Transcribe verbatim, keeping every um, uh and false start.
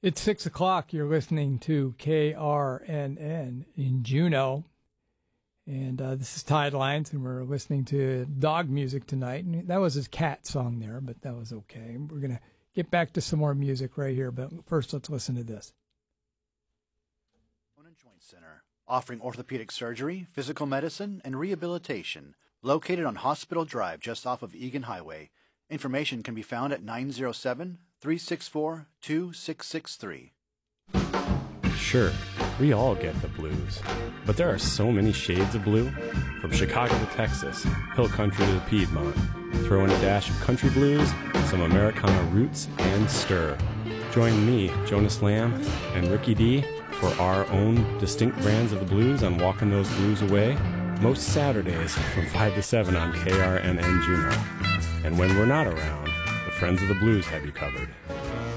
It's six o'clock. You're listening to K R N N in Juneau. And uh, this is Tide Lines, and we're listening to dog music tonight. And that was his cat song there, but that was okay. We're going to get back to some more music right here, but first let's listen to this. Bone and Joint Center, offering orthopedic surgery, physical medicine, and rehabilitation, located on Hospital Drive just off of Egan Highway. Information can be found at nine oh seven, three six four, two six six three. Sure, we all get the blues, but there are so many shades of blue. From Chicago to Texas, hill country to the Piedmont. Throw in a dash of country blues, some Americana roots, and stir. Join me, Jonas Lamb, and Ricky D for our own distinct brands of the blues on Walking Those Blues Away, most Saturdays from five to seven on K R N N Juneau. And when we're not around, the Friends of the Blues have you covered.